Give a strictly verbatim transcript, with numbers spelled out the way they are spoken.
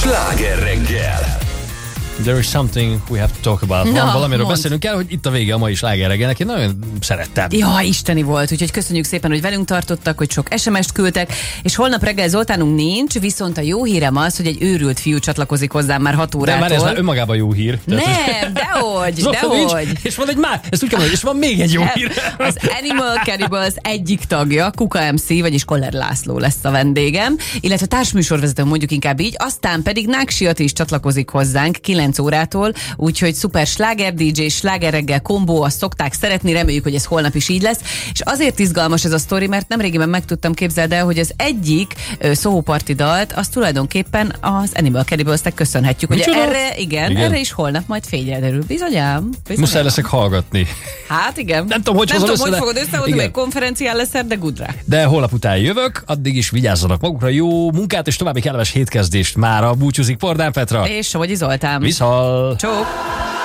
Sláger reggel. There is something we have to talk about. Na, Van valamiről mondd. beszélnünk kell, hogy itt a vége a mai Sláger reggelnek. Én nagyon szerettem. Ja, isteni volt, úgyhogy köszönjük szépen, hogy velünk tartottak, hogy sok es em es-t küldtek, és holnap reggel Zoltánunk nincs, viszont a jó hírem az, hogy egy őrült fiú csatlakozik hozzám már hat De órától. már ez már önmagában jó hír. Nem, dehogy, Zoltán nincs, dehogy. és van egy már, ezt úgy kell mondani, és van még egy jó hír. Az Animal Cannibals egyik tagja, Kuka em cé, vagyis Koller László lesz a vendégem, illetve társműsorvezető, mondjuk inkább így, aztán pedig Náksi Ati is csatlakozik hozzánk kilenc órától, úgyhogy szuper sláger dé dzsé, sláger reggel kombó, azt szokták szeretni, reméljük, hogy ez holnap is így lesz. És azért izgalmas ez a sztori, mert nemrégiben megtudtam, képzeld el, hogy az egyik uh, Soho Party dalt, azt tulajdonképpen az Animal Cannibals-nek köszönhetjük. Ugye erre, igen, igen, erre is holnap majd fényre derül. Bizonyám. bizonyám. Muszáj leszek hallgatni. Hát igen. Nem tudom, hogy Nem hozod tudom, össze, hogy de- fogod összehozni, igen. vagy konferencián leszel, de good rá. De holnap után jövök, addig is vigyázzanak magukra, jó munkát és további kellemes hétkezdést. Mára búcsúzik Pordán Petra. És Somogyi Zoltán. Viszal! Csók.